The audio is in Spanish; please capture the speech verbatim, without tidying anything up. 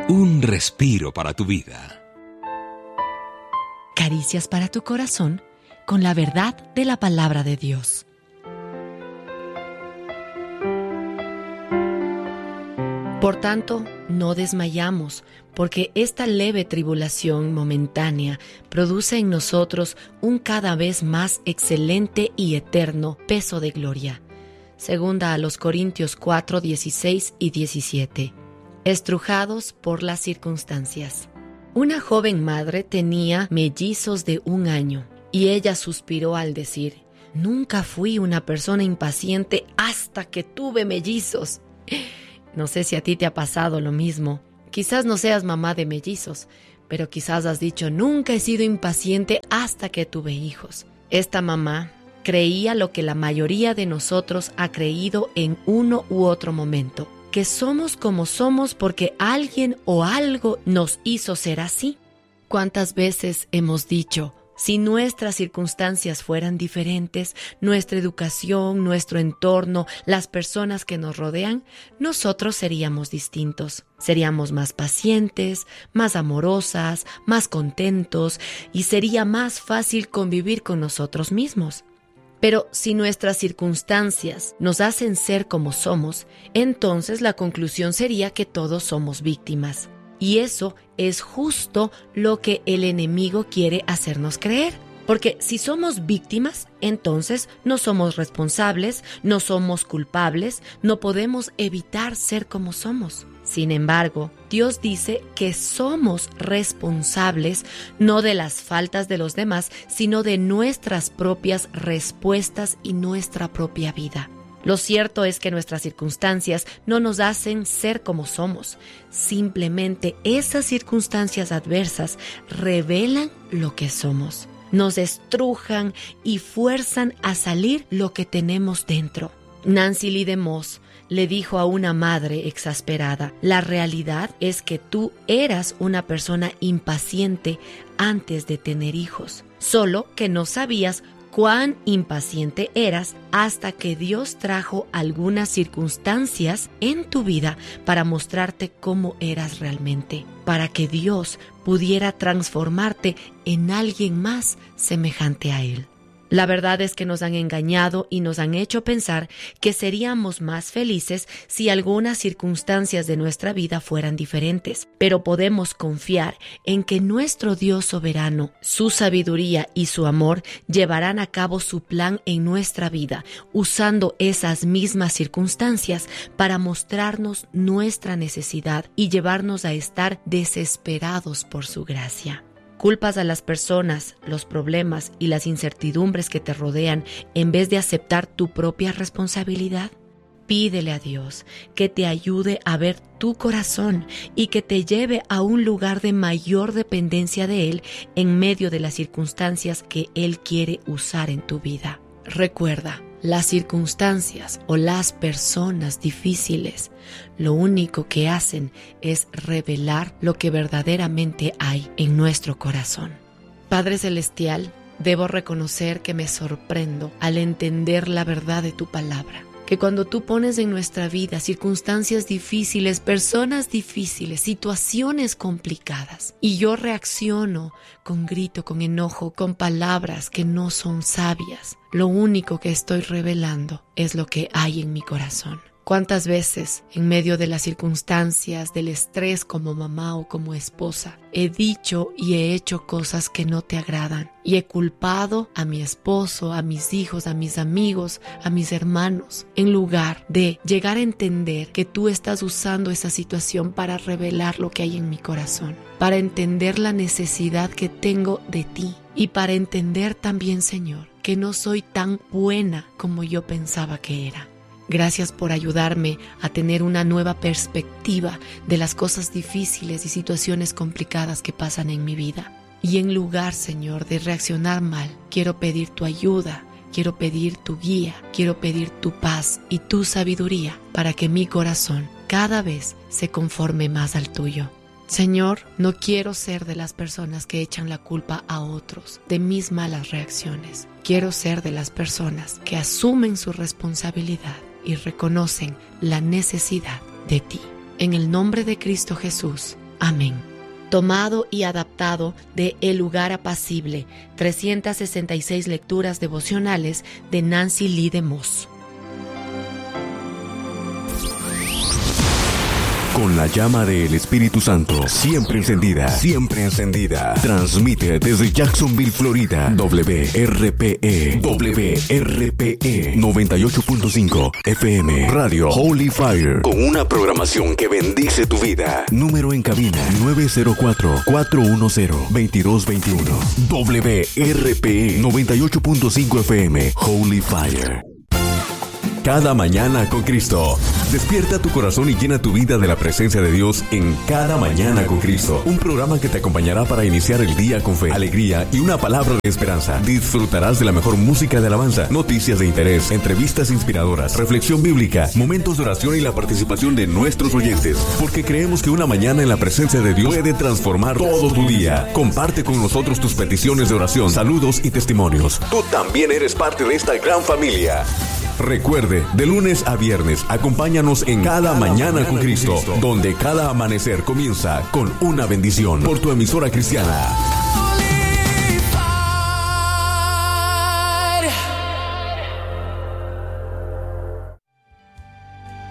Un respiro para tu vida. Caricias para tu corazón con la verdad de la palabra de Dios. Por tanto, no desmayamos, porque esta leve tribulación momentánea produce en nosotros un cada vez más excelente y eterno peso de gloria. Segunda a los Corintios cuatro, dieciséis y diecisiete. Estrujados por las circunstancias. Una joven madre tenía mellizos de un año y ella suspiró al decir: nunca fui una persona impaciente hasta que tuve mellizos. No sé si a ti te ha pasado lo mismo. Quizás no seas mamá de mellizos, pero quizás has dicho: nunca he sido impaciente hasta que tuve hijos. Esta mamá creía lo que la mayoría de nosotros ha creído en uno u otro momento: que somos como somos porque alguien o algo nos hizo ser así. ¿Cuántas veces hemos dicho: si nuestras circunstancias fueran diferentes, nuestra educación, nuestro entorno, las personas que nos rodean, nosotros seríamos distintos? Seríamos más pacientes, más amorosas, más contentos y sería más fácil convivir con nosotros mismos. Pero si nuestras circunstancias nos hacen ser como somos, entonces la conclusión sería que todos somos víctimas. Y eso es justo lo que el enemigo quiere hacernos creer. Porque si somos víctimas, entonces no somos responsables, no somos culpables, no podemos evitar ser como somos. Sin embargo, Dios dice que somos responsables no de las faltas de los demás, sino de nuestras propias respuestas y nuestra propia vida. Lo cierto es que nuestras circunstancias no nos hacen ser como somos. Simplemente esas circunstancias adversas revelan lo que somos. Nos estrujan y fuerzan a salir lo que tenemos dentro. Nancy Lee DeMoss le dijo a una madre exasperada: la realidad es que tú eras una persona impaciente antes de tener hijos, solo que no sabías cuán impaciente eras hasta que Dios trajo algunas circunstancias en tu vida para mostrarte cómo eras realmente, para que Dios pudiera transformarte en alguien más semejante a Él. La verdad es que nos han engañado y nos han hecho pensar que seríamos más felices si algunas circunstancias de nuestra vida fueran diferentes. Pero podemos confiar en que nuestro Dios soberano, su sabiduría y su amor llevarán a cabo su plan en nuestra vida, usando esas mismas circunstancias para mostrarnos nuestra necesidad y llevarnos a estar desesperados por su gracia. Culpas a las personas, los problemas y las incertidumbres que te rodean en vez de aceptar tu propia responsabilidad. Pídele a Dios que te ayude a ver tu corazón y que te lleve a un lugar de mayor dependencia de Él en medio de las circunstancias que Él quiere usar en tu vida. Recuerda, las circunstancias o las personas difíciles lo único que hacen es revelar lo que verdaderamente hay en nuestro corazón. Padre Celestial, debo reconocer que me sorprendo al entender la verdad de tu palabra. Que cuando tú pones en nuestra vida circunstancias difíciles, personas difíciles, situaciones complicadas, y yo reacciono con grito, con enojo, con palabras que no son sabias, lo único que estoy revelando es lo que hay en mi corazón. ¿Cuántas veces, en medio de las circunstancias, del estrés como mamá o como esposa, he dicho y he hecho cosas que no te agradan? Y he culpado a mi esposo, a mis hijos, a mis amigos, a mis hermanos, en lugar de llegar a entender que tú estás usando esa situación para revelar lo que hay en mi corazón, para entender la necesidad que tengo de ti y para entender también, Señor, que no soy tan buena como yo pensaba que era. Gracias por ayudarme a tener una nueva perspectiva de las cosas difíciles y situaciones complicadas que pasan en mi vida. Y en lugar, Señor, de reaccionar mal, quiero pedir tu ayuda, quiero pedir tu guía, quiero pedir tu paz y tu sabiduría para que mi corazón cada vez se conforme más al tuyo. Señor, no quiero ser de las personas que echan la culpa a otros de mis malas reacciones. Quiero ser de las personas que asumen su responsabilidad y reconocen la necesidad de ti. En el nombre de Cristo Jesús, Amén. Tomado y adaptado de El lugar apacible, trescientas sesenta y seis lecturas devocionales de Nancy Lee DeMoss. Con la llama del Espíritu Santo siempre encendida, siempre encendida. Transmite desde Jacksonville, Florida, W R P E, W R P E noventa y ocho punto cinco F M, Radio Holy Fire, con una programación que bendice tu vida. Número en cabina nueve cero cuatro, cuatro uno cero, dos dos dos uno. W R P E noventa y ocho punto cinco F M, Holy Fire. Cada mañana con Cristo. Despierta tu corazón y llena tu vida de la presencia de Dios en Cada Mañana con Cristo. Un programa que te acompañará para iniciar el día con fe, alegría y una palabra de esperanza. Disfrutarás de la mejor música de alabanza, noticias de interés, entrevistas inspiradoras, reflexión bíblica, momentos de oración y la participación de nuestros oyentes. Porque creemos que una mañana en la presencia de Dios puede transformar todo tu día. Comparte con nosotros tus peticiones de oración, saludos y testimonios. Tú también eres parte de esta gran familia. Recuerde, de lunes a viernes, acompáñanos en Cada Mañana con Cristo, donde cada amanecer comienza con una bendición por tu emisora cristiana.